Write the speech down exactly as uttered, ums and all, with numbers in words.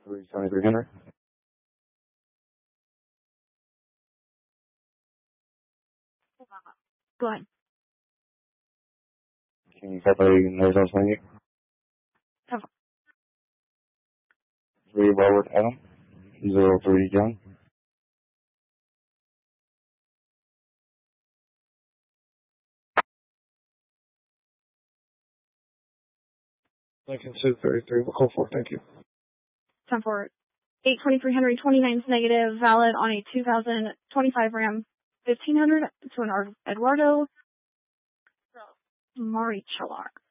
three seventy-three Henry. Go ahead. Can you copy Arizona twenty-eight? Have three Robert Adam, zero three John. Lincoln two thirty-three, we'll call for, thank you. time for eight twenty-three Henry, twenty-nine is negative, valid on a two thousand twenty-five Ram fifteen hundred to an Eduardo Marichalar.